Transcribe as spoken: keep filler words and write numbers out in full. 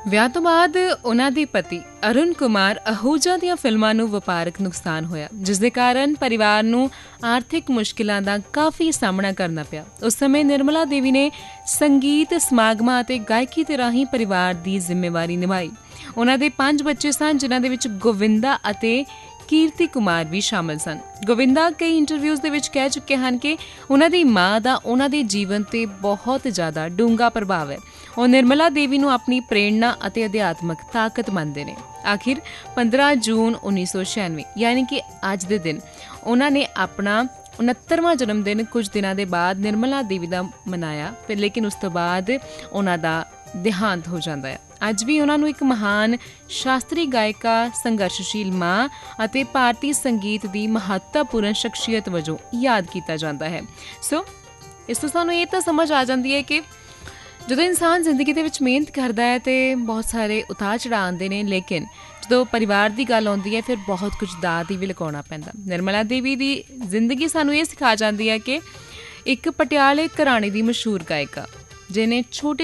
ਵਿਆਹ ਤੋਂ ਬਾਅਦ ਉਹਨਾਂ ਦੇ ਪਤੀ ਅਰੁਣ ਕੁਮਾਰ ਅਹੂਜਾ ਦੀਆਂ ਫਿਲਮਾਂ ਨੂੰ ਵਪਾਰਕ ਨੁਕਸਾਨ ਹੋਇਆ, ਜਿਸ ਦੇ ਕਾਰਨ ਪਰਿਵਾਰ ਨੂੰ ਆਰਥਿਕ ਮੁਸ਼ਕਿਲਾਂ ਦਾ ਕਾਫੀ ਸਾਹਮਣਾ ਕਰਨਾ ਪਿਆ। ਉਸ ਸਮੇਂ ਨਿਰਮਲਾ ਦੇਵੀ ਨੇ ਸੰਗੀਤ ਸਮਾਗਮਾਂ ਅਤੇ ਗਾਇਕੀ ਦੇ ਰਾਹੀਂ ਪਰਿਵਾਰ ਦੀ ਜ਼ਿੰਮੇਵਾਰੀ ਨਿਭਾਈ। ਉਹਨਾਂ ਦੇ ਪੰਜ ਬੱਚੇ ਸਨ, ਜਿਨ੍ਹਾਂ ਦੇ ਵਿੱਚ ਗੋਵਿੰਦਾ ਅਤੇ ਕੀਰਤੀ ਕੁਮਾਰ ਵੀ ਸ਼ਾਮਲ ਸਨ। ਗੋਵਿੰਦਾ ਕਈ ਇੰਟਰਵਿਊਜ਼ ਦੇ ਵਿੱਚ ਕਹਿ ਚੁੱਕੇ ਹਨ ਕਿ ਉਹਨਾਂ ਦੀ ਮਾਂ ਦਾ ਉਹਨਾਂ ਦੇ ਜੀਵਨ ਤੇ ਬਹੁਤ ਜ਼ਿਆਦਾ ਡੂੰਘਾ ਪ੍ਰਭਾਵ ਹੈ। ਉਹ ਨਿਰਮਲਾ ਦੇਵੀ ਨੂੰ ਆਪਣੀ ਪ੍ਰੇਰਣਾ ਅਤੇ ਅਧਿਆਤਮਕ ਤਾਕਤ ਮੰਨਦੇ ਨੇ। ਆਖਿਰ ਪੰਦਰਾਂ ਜੂਨ ਉੱਨੀ ਸੌ ਛਿਆਨਵੇਂ ਯਾਨੀ ਕਿ ਅੱਜ ਦੇ ਦਿਨ ਉਹਨਾਂ ਨੇ ਆਪਣਾ ਉਣੱਤਰਵਾਂ ਜਨਮ ਦਿਨ ਕੁਝ ਦਿਨਾਂ ਦੇ ਬਾਅਦ ਨਿਰਮਲਾ ਦੇਵੀ ਦਾ ਮਨਾਇਆ, ਫਿਰ ਲੇਕਿਨ ਉਸ ਤੋਂ ਬਾਅਦ ਉਹਨਾਂ ਦਾ ਦੇਹਾਂਤ ਹੋ ਜਾਂਦਾ ਹੈ। ਅੱਜ ਵੀ ਉਹਨਾਂ ਨੂੰ ਇੱਕ ਮਹਾਨ ਸ਼ਾਸਤਰੀ ਗਾਇਕਾ, ਸੰਘਰਸ਼ਸ਼ੀਲ ਮਾਂ ਅਤੇ ਭਾਰਤੀ ਸੰਗੀਤ ਦੀ ਮਹੱਤਵਪੂਰਨ ਸ਼ਖਸੀਅਤ ਵਜੋਂ ਯਾਦ ਕੀਤਾ ਜਾਂਦਾ ਹੈ। ਸੋ ਇਸ ਤੋਂ ਸਾਨੂੰ ਇਹ ਤਾਂ ਸਮਝ ਆ ਜਾਂਦੀ ਹੈ ਕਿ ਜਦੋਂ ਇਨਸਾਨ ਜ਼ਿੰਦਗੀ ਦੇ ਵਿੱਚ ਮਿਹਨਤ ਕਰਦਾ ਹੈ ਅਤੇ ਬਹੁਤ ਸਾਰੇ ਉਤਾਰ ਚੜ੍ਹਾਅ ਆਉਂਦੇ ਨੇ, ਲੇਕਿਨ ਜਦੋਂ ਪਰਿਵਾਰ ਦੀ ਗੱਲ ਆਉਂਦੀ ਹੈ ਫਿਰ ਬਹੁਤ ਕੁਝ ਦਾਅ ਦੀ ਵੀ ਲਗਾਉਣਾ ਪੈਂਦਾ। ਨਿਰਮਲਾ ਦੇਵੀ ਦੀ ਜ਼ਿੰਦਗੀ ਸਾਨੂੰ ਇਹ ਸਿਖਾ ਜਾਂਦੀ ਹੈ ਕਿ ਇੱਕ ਪਟਿਆਲੇ ਘਰਾਣੇ ਦੀ ਮਸ਼ਹੂਰ ਗਾਇਕਾ, ਜਿਹਨੇ ਛੋਟੇ